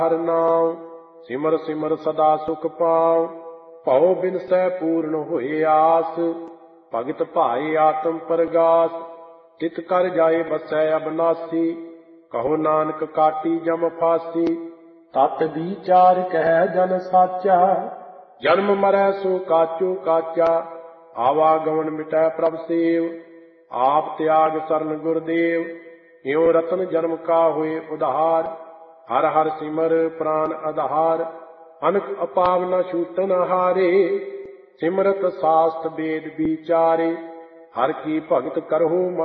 ਹਰਿ ਨਾਮ ਸਿਮਰ ਸਿਮਰ ਸਦਾ ਸੁਖ ਪਾਉ। ਭਉ ਬਿਨਸੈ ਪੂਰਨ ਹੋਏ ਆਸ, ਭਗਤ ਭਾਏ ਆਤਮ ਪਰਗਾਸ। ਤਿਤ ਕਰ ਜਾਏ ਬਸੈ ਅਬਨਾਸੀ, ਕਹੋ ਨਾਨਕ ਕਾਟੀ ਜਮ ਫਾਸੀ। ਤਤ ਵਿਚਾਰ ਕਹਿ ਜਨ ਸਾਚਾ, ਜਨਮ ਮਰੈ ਸੋ ਕਾਚੋ ਕਾਚਾ। ਆਵਾਗਮਨ ਮਿਟੈ ਪ੍ਰਭ ਸੇਵ, ਆਪ ਤਿਆਗ ਸਰਨ ਗੁਰਦੇਵ। ਇਉ ਰਤਨ ਜਨਮ ਕਾ ਹੋਏ ਉਧਾਰ, ਹਰ ਹਰ ਸਿਮਰ ਪ੍ਰਾਨ ਆਧਾਰ। ਅਨਕ ਅਪਾਵ ਨ ਛੂਟਨ ਹਾਰੇ, ਸਿਮਰਤ ਸਾਸਤ ਵੇਦ ਵਿਚਾਰੇ। ਹਰ ਕੀ ਭਗਤ ਕਰਹੁ